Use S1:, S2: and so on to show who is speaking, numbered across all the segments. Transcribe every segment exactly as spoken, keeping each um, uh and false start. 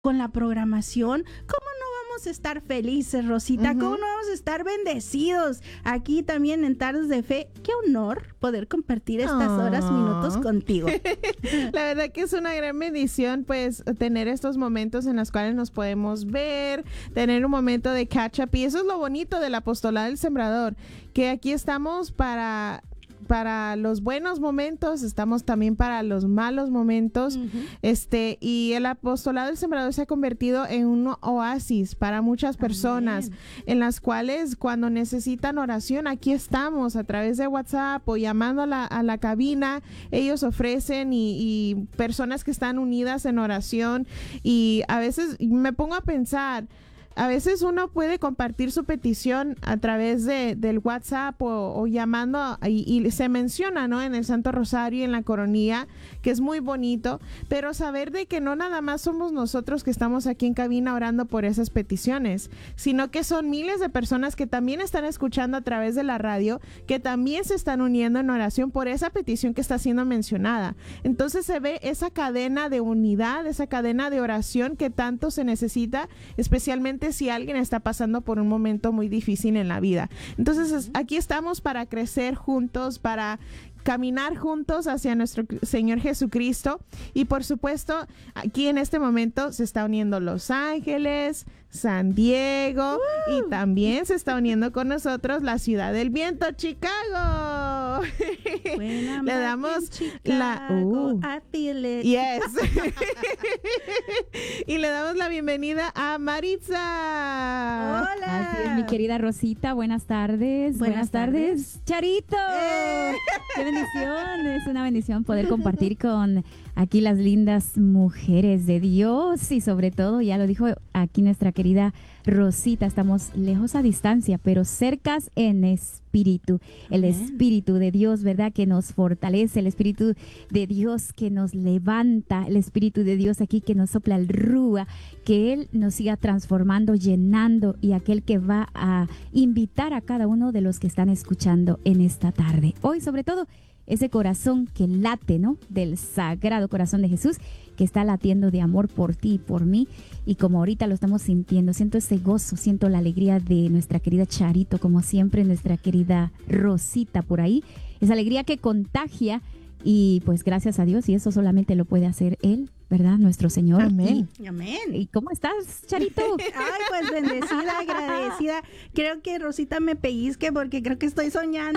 S1: con la programación, ¿cómo no vamos a estar felices, Rosita? Uh-huh. ¿Cómo no vamos a estar bendecidos aquí también en Tardes de Fe? Qué honor poder compartir estas oh. horas, minutos contigo.
S2: La verdad que es una gran bendición, pues, tener estos momentos en los cuales nos podemos ver, tener un momento de catch up, y eso es lo bonito del apostolado del sembrador, que aquí estamos para... para los buenos momentos, estamos también para los malos momentos, uh-huh. este, y el apostolado del sembrador se ha convertido en un oasis para muchas personas. Amén. En las cuales cuando necesitan oración, aquí estamos a través de WhatsApp o llamando a la, a la cabina, ellos ofrecen y, y personas que están unidas en oración, y a veces me pongo a pensar, a veces uno puede compartir su petición a través de, del WhatsApp o, o llamando y, y se menciona, ¿no?, en el Santo Rosario y en la Coronilla, que es muy bonito, pero saber de que no nada más somos nosotros que estamos aquí en cabina orando por esas peticiones, sino que son miles de personas que también están escuchando a través de la radio, que también se están uniendo en oración por esa petición que está siendo mencionada. Entonces se ve esa cadena de unidad, esa cadena de oración que tanto se necesita, especialmente si alguien está pasando por un momento muy difícil en la vida. Entonces, aquí estamos para crecer juntos, para caminar juntos hacia nuestro Señor Jesucristo, y por supuesto, aquí en este momento se está uniendo Los Ángeles, San Diego, uh. y también se está uniendo con nosotros la Ciudad del Viento, Chicago.
S1: Buena
S2: Le damos
S1: Chicago,
S2: la uh.
S1: I feel it.
S2: Yes. Y le damos la bienvenida a Maritza.
S1: Hola.
S3: Así es, mi querida Rosita, buenas tardes.
S1: Buenas,
S3: buenas tardes.
S1: tardes.
S3: Charito.
S1: Eh.
S3: Qué bendición, es una bendición poder compartir con aquí las lindas mujeres de Dios, y sobre todo, ya lo dijo aquí nuestra querida Rosita, estamos lejos a distancia, pero cercas en espíritu. El Amén. Espíritu de Dios, ¿verdad?, que nos fortalece, el Espíritu de Dios que nos levanta, el Espíritu de Dios aquí que nos sopla el rúa, que Él nos siga transformando, llenando, y aquel que va a invitar a cada uno de los que están escuchando en esta tarde. Hoy, sobre todo, ese corazón que late, ¿no?, del Sagrado Corazón de Jesús, que está latiendo de amor por ti y por mí, y como ahorita lo estamos sintiendo, siento ese gozo, siento la alegría de nuestra querida Charito, como siempre, nuestra querida Rosita por ahí, esa alegría que contagia, y pues gracias a Dios, y eso solamente lo puede hacer Él, ¿verdad?, nuestro Señor.
S2: Amén.
S1: Y, amén.
S3: ¿Y cómo estás, Charito?
S1: Ay, pues bendecida, agradecida. Creo que Rosita me pellizque porque creo que estoy soñando.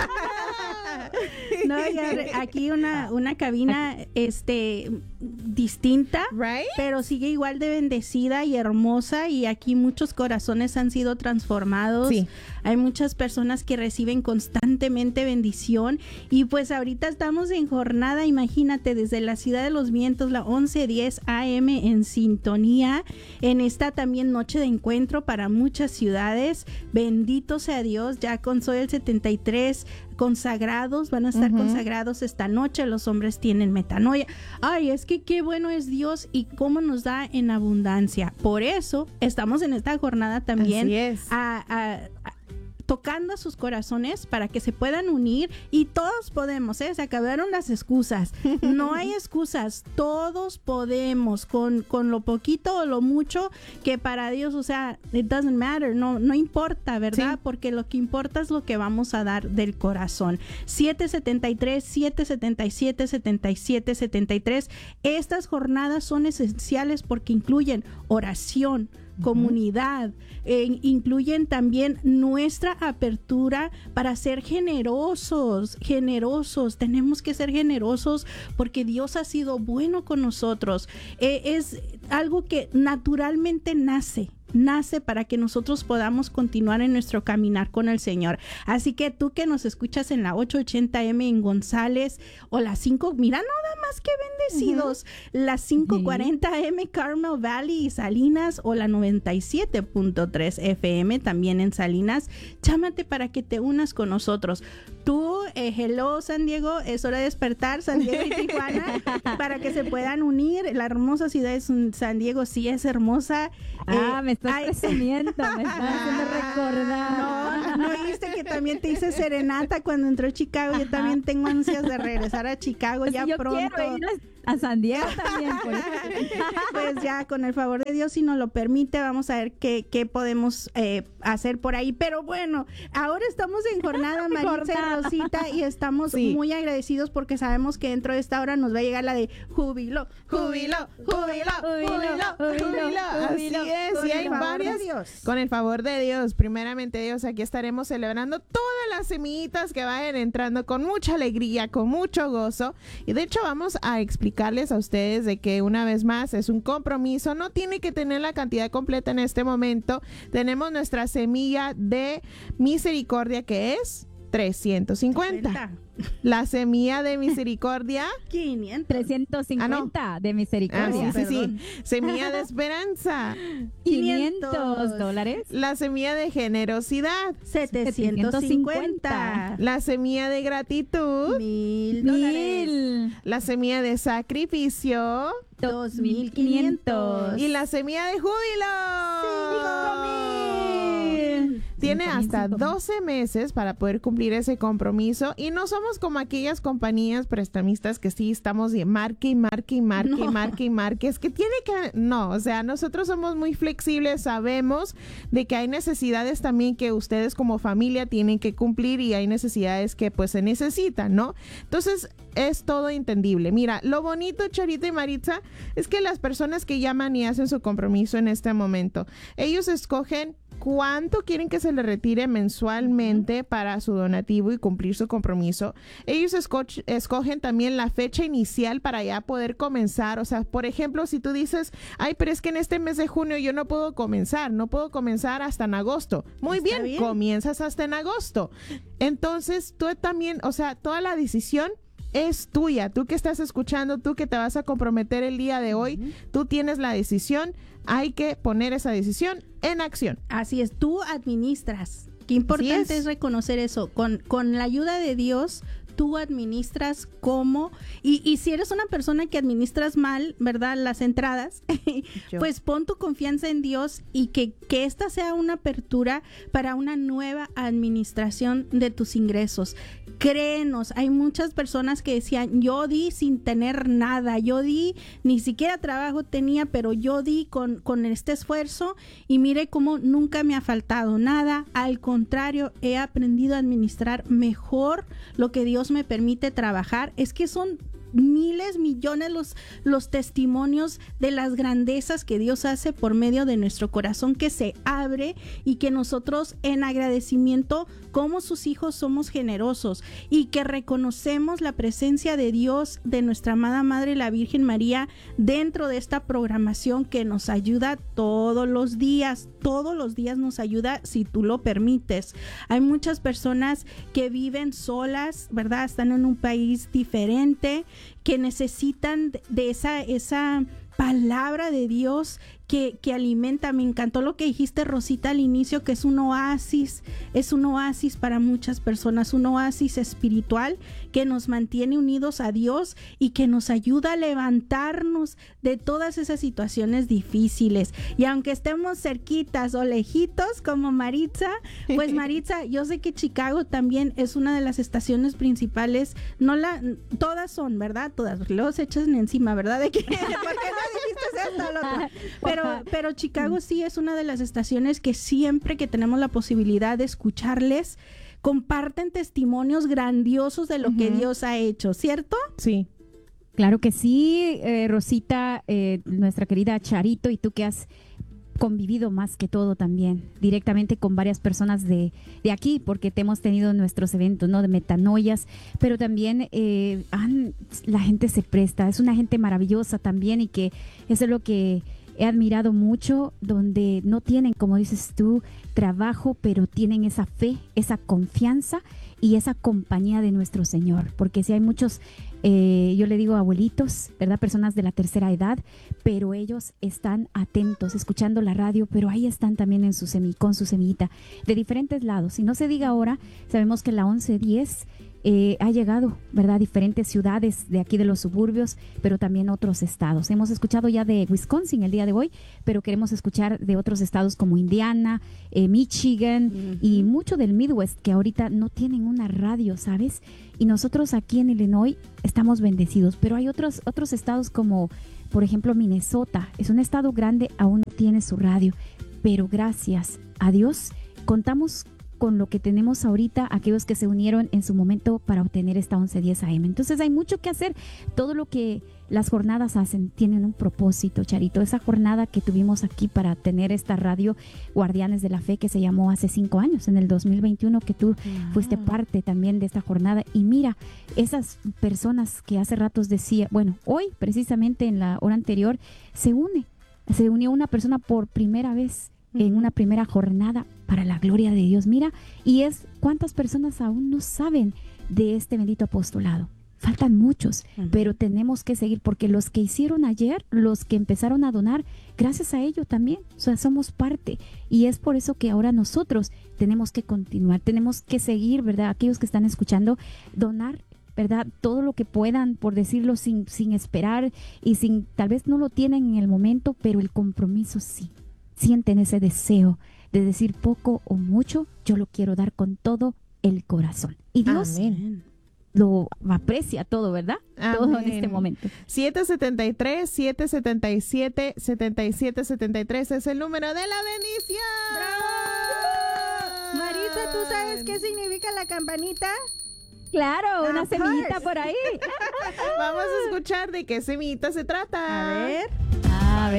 S1: No, ya, aquí una, una cabina este distinta,
S2: right?
S1: Pero sigue igual de bendecida y hermosa, y aquí muchos corazones han sido transformados.
S2: Sí.
S1: Hay muchas personas que reciben constantemente bendición, y pues ahorita estamos en jornada, imagínate, desde la Ciudad de los Vientos, la once diez A M en sintonía, en esta también noche de encuentro para muchas ciudades. Bendito sea Dios, ya con Soy el setenta y tres consagrados, van a estar uh-huh. consagrados esta noche. Los hombres tienen metanoia. Ay, es que qué bueno es Dios y cómo nos da en abundancia. Por eso estamos en esta jornada también a, a, a tocando a sus corazones para que se puedan unir, y todos podemos, ¿eh? Se acabaron las excusas, no hay excusas, todos podemos, con, con lo poquito o lo mucho, que para Dios, o sea, it doesn't matter, no, no importa, ¿verdad? Sí. Porque lo que importa es lo que vamos a dar del corazón. siete setenta y tres, siete setenta y siete, setenta y siete setenta y tres, estas jornadas son esenciales porque incluyen oración, comunidad, eh, incluyen también nuestra apertura para ser generosos, generosos, tenemos que ser generosos porque Dios ha sido bueno con nosotros. Eh, es algo que naturalmente nace. nace para que nosotros podamos continuar en nuestro caminar con el Señor. Así que tú que nos escuchas en la ochocientos ochenta eme en González, o la cinco, mira nada más que bendecidos, uh-huh. la quinientos cuarenta eme Carmel Valley y Salinas, o la noventa y siete punto tres efe eme también en Salinas, chámate para que te unas con nosotros. Tú, eh, hello San Diego, es hora de despertar, San Diego y Tijuana, para que se puedan unir. La hermosa ciudad de San Diego sí es hermosa.
S3: Ah,
S1: eh,
S3: me estás ay, presumiendo, me estás haciendo recordar.
S1: No, no viste que también te hice serenata cuando entró a Chicago. Yo también tengo ansias de regresar a Chicago pues ya
S3: yo
S1: pronto.
S3: Quiero ir A San Diego también, pues.
S1: Pues ya, con el favor de Dios, si nos lo permite, vamos a ver qué, qué podemos eh, hacer por ahí. Pero bueno, ahora estamos en jornada, Maritza y Rosita, y estamos sí. muy agradecidos porque sabemos que dentro de esta hora nos va a llegar la de júbilo, júbilo, júbilo, júbilo, júbilo.
S2: Así es, y hay varias. Con el favor de Dios, primeramente Dios, aquí estaremos celebrando todas las semillitas que vayan entrando con mucha alegría, con mucho gozo. Y de hecho vamos a explicarles a ustedes de que una vez más es un compromiso, no tiene que tener la cantidad completa en este momento. Tenemos nuestra semilla de misericordia que es trescientos cincuenta. La semilla de misericordia
S1: quinientos.
S3: trescientos cincuenta ah, no. de misericordia.
S2: Ah, sí, sí, sí. Semilla de esperanza
S3: quinientos dólares.
S2: La semilla de generosidad
S1: setecientos cincuenta.
S2: La semilla de gratitud
S1: mil dólares.
S2: La semilla de sacrificio
S1: dos mil quinientos.
S2: Y la semilla de júbilo
S1: cinco mil.
S2: Tiene hasta doce meses para poder cumplir ese compromiso y no somos como aquellas compañías prestamistas que sí estamos de marque y marque y marque no. y marque y marque. Es que tiene que... No, o sea, nosotros somos muy flexibles, sabemos de que hay necesidades también que ustedes como familia tienen que cumplir y hay necesidades que pues se necesitan, ¿no? Entonces es todo entendible. Mira, lo bonito, Charita y Maritza, es que las personas que llaman y hacen su compromiso en este momento, ellos escogen cuánto quieren que se le retire mensualmente uh-huh. para su donativo y cumplir su compromiso. Ellos esco- escogen también la fecha inicial para ya poder comenzar. O sea, por ejemplo, si tú dices, ay, pero es que en este mes de junio yo no puedo comenzar, no puedo comenzar hasta en agosto. Muy bien, bien, comienzas hasta en agosto. Entonces, tú también, o sea, toda la decisión es tuya. Tú que estás escuchando, tú que te vas a comprometer el día de hoy, uh-huh. tú tienes la decisión. Hay que poner esa decisión en acción.
S1: Así es, tú administras. Qué importante es. es reconocer eso. Con, con la ayuda de Dios, tú administras cómo, y, y si eres una persona que administras mal, ¿verdad? Las entradas, pues pon tu confianza en Dios y que, que esta sea una apertura para una nueva administración de tus ingresos. Créenos, hay muchas personas que decían, yo di sin tener nada, yo di, ni siquiera trabajo tenía, pero yo di con, con este esfuerzo y mire cómo nunca me ha faltado nada. Al contrario, he aprendido a administrar mejor lo que Dios me permite trabajar. Es que son miles, millones los, los testimonios de las grandezas que Dios hace por medio de nuestro corazón que se abre y que nosotros en agradecimiento como sus hijos somos generosos y que reconocemos la presencia de Dios, de nuestra amada Madre la Virgen María dentro de esta programación que nos ayuda todos los días, todos los días nos ayuda si tú lo permites. Hay muchas personas que viven solas, ¿verdad? Están en un país diferente, que necesitan de esa, esa palabra de Dios que, que alimenta. Me encantó lo que dijiste, Rosita, al inicio, que es un oasis, es un oasis para muchas personas, un oasis espiritual que nos mantiene unidos a Dios y que nos ayuda a levantarnos de todas esas situaciones difíciles. Y aunque estemos cerquitas o lejitos como Maritza, pues Maritza, yo sé que Chicago también es una de las estaciones principales, no la, todas son, ¿verdad? Todas, luego se echan encima, ¿verdad? De que, ¿por qué no dijiste esto o lo otro? Pero, pero Chicago sí es una de las estaciones que siempre que tenemos la posibilidad de escucharles, comparten testimonios grandiosos de lo uh-huh. que Dios ha hecho, ¿cierto?
S2: Sí.
S3: Claro que sí, eh, Rosita, eh, nuestra querida Charito, y tú que has convivido más que todo también directamente con varias personas de, de aquí, porque te hemos tenido nuestros eventos, ¿no? De metanoias, pero también eh, han, la gente se presta, es una gente maravillosa también y que eso es lo que he admirado mucho, donde no tienen, como dices tú, trabajo, pero tienen esa fe, esa confianza y esa compañía de nuestro Señor, porque si hay muchos, eh, yo le digo abuelitos, ¿verdad? Personas de la tercera edad, pero ellos están atentos, escuchando la radio, pero ahí están también en su semi, con su semillita, de diferentes lados. Y no se diga ahora, sabemos que la once diez eh, ha llegado, ¿verdad? A diferentes ciudades de aquí de los suburbios, pero también otros estados. Hemos escuchado ya de Wisconsin el día de hoy, pero queremos escuchar de otros estados como Indiana, eh, Michigan uh-huh. y mucho del Midwest que ahorita no tienen una radio, ¿sabes? Y nosotros aquí en Illinois estamos bendecidos, pero hay otros, otros estados como, por ejemplo, Minnesota. Es un estado grande, aún no tiene su radio, pero gracias a Dios contamos con lo que tenemos ahorita, aquellos que se unieron en su momento para obtener esta once diez A M. Entonces hay mucho que hacer. Todo lo que las jornadas hacen tienen un propósito, Charito. Esa jornada que tuvimos aquí para tener esta radio Guardianes de la Fe, que se llamó hace cinco años, en el dos mil veintiuno, que tú wow. fuiste parte también de esta jornada. Y mira, esas personas que hace ratos decía, bueno, hoy precisamente en la hora anterior se une, se unió una persona por primera vez en una primera jornada para la gloria de Dios. Mira, y es cuántas personas aún no saben de este bendito apostolado. Faltan muchos, uh-huh. pero tenemos que seguir, porque los que hicieron ayer, los que empezaron a donar, gracias a ello también, o sea, somos parte. Y es por eso que ahora nosotros tenemos que continuar, tenemos que seguir, ¿verdad? Aquellos que están escuchando, donar, ¿verdad? Todo lo que puedan, por decirlo, sin, sin esperar y sin, tal vez no lo tienen en el momento, pero el compromiso sí. Sienten ese deseo de decir poco o mucho, yo lo quiero dar con todo el corazón. Y Dios Amén. Lo aprecia todo, ¿verdad? Amén. Todo en este momento.
S2: siete setenta y tres, siete setenta y siete, setenta y siete setenta y tres es el número de la bendición.
S1: ¡Bravo! Marisa, ¿tú sabes qué significa la campanita?
S3: Claro, una semillita por ahí.
S2: Vamos a escuchar de qué semillita se trata.
S1: A ver.